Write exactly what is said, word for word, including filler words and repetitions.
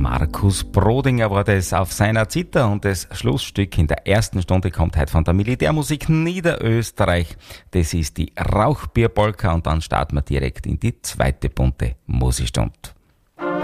Markus Brodinger war das auf seiner Zither und das Schlussstück in der ersten Stunde kommt heute von der Militärmusik Niederösterreich. Das ist die Rauchbierpolka und dann starten wir direkt in die zweite bunte Musikstunde.